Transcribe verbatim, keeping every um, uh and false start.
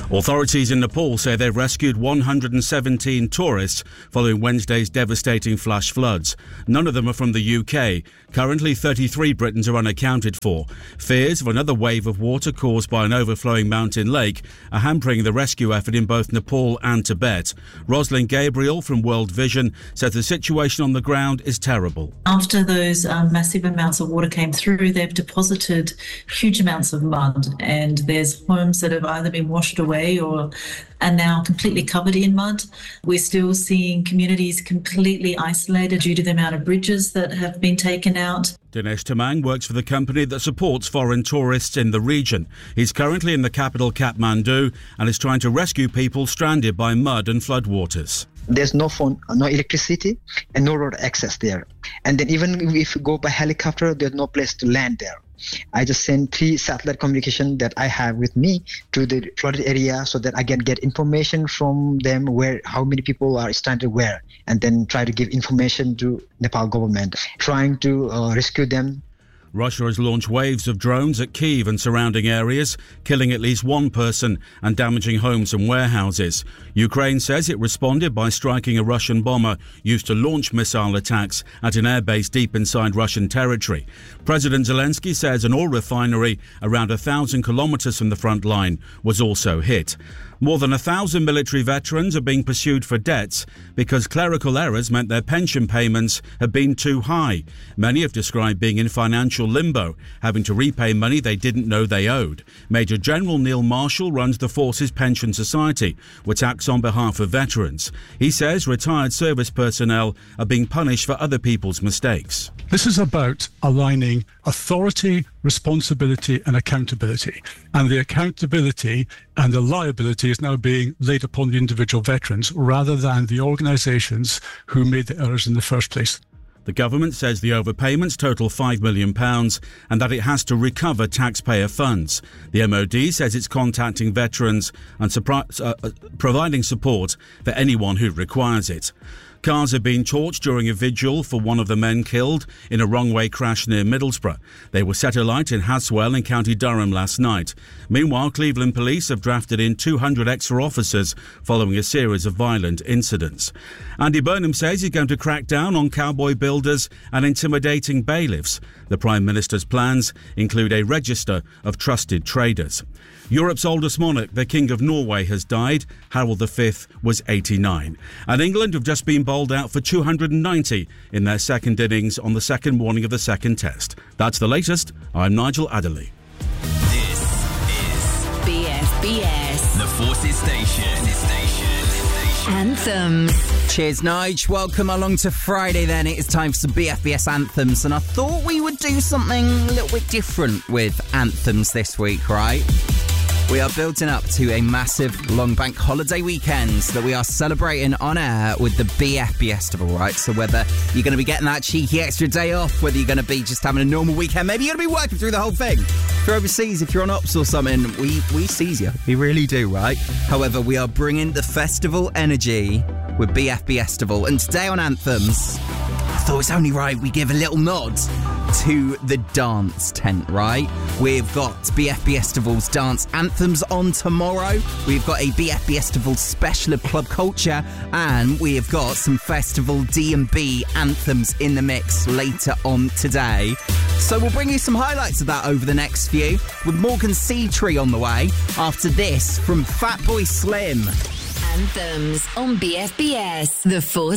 Authorities in Nepal say they've rescued one hundred seventeen tourists following Wednesday's devastating flash floods. None of them are from the U K. Currently, thirty-three Britons are unaccounted for. Fears of another wave of water caused by an overflowing mountain lake are hampering the rescue effort in both Nepal and Tibet. Rosalind Gabriel from World Vision says the situation on the ground is terrible. After those um, massive amounts of water came through, they've deposited huge amounts of mud, and there's homes that have either been washed away or are now completely covered in mud. We're still seeing communities completely isolated due to the amount of bridges that have been taken out. Dinesh Tamang works for the company that supports foreign tourists in the region. He's currently in the capital Kathmandu and is trying to rescue people stranded by mud and floodwaters. There's no phone, no electricity, and no road access there. And then even if you go by helicopter, there's no place to land there. I just send three satellite communication that I have with me to the flooded area so that I can get information from them where how many people are stranded where, and then try to give information to Nepal government, trying to uh, rescue them. Russia has launched waves of drones at Kyiv and surrounding areas, killing at least one person and damaging homes and warehouses. Ukraine says it responded by striking a Russian bomber used to launch missile attacks at an airbase deep inside Russian territory. President Zelensky says an oil refinery around a thousand kilometres from the front line was also hit. More than a thousand military veterans are being pursued for debts because clerical errors meant their pension payments have been too high. Many have described being in financial limbo, having to repay money they didn't know they owed. Major General Neil Marshall runs the Forces Pension Society, which acts on behalf of veterans. He says retired service personnel are being punished for other people's mistakes. This is about aligning authority, responsibility and accountability. And the accountability and the liability is now being laid upon the individual veterans rather than the organisations who made the errors in the first place. The government says the overpayments total five million pounds and that it has to recover taxpayer funds. The M O D says it's contacting veterans and supri- uh, providing support for anyone who requires it. Cars have been torched during a vigil for one of the men killed in a wrong-way crash near Middlesbrough. They were set alight in Haswell in County Durham last night. Meanwhile, Cleveland police have drafted in two hundred extra officers following a series of violent incidents. Andy Burnham says he's going to crack down on cowboy builders and intimidating bailiffs. The Prime Minister's plans include a register of trusted traders. Europe's oldest monarch, the King of Norway, has died. Harald the Fifth was eighty-nine. And England have just been bowled out for two hundred ninety in their second innings on the second morning of the second test. That's the latest. I'm Nigel Adderley. This is B F B S, the Forces Station. Anthems. Cheers, Nige. Welcome along to Friday then. It is time for some B F B S anthems, and I thought we would do something a little bit different with anthems this week, right? We are building up to a massive long bank holiday weekend that we are celebrating on air with the B F B Festival, right? So whether you're going to be getting that cheeky extra day off, whether you're going to be just having a normal weekend, maybe you're going to be working through the whole thing. If you're overseas, if you're on ops or something, we, we seize you. We really do, right? However, we are bringing the festival energy with B F B Festival. And today on Anthems, I thought it's only right we give a little nod to the dance tent, right? We've got B F B Festival's dance anthems on tomorrow. We've got a B F B Festival special of club culture, and we have got some festival D and B anthems in the mix later on today. So we'll bring you some highlights of that over the next few, with Morgan Seatree on the way after this from Fatboy Slim. Anthems on B F B S, the Force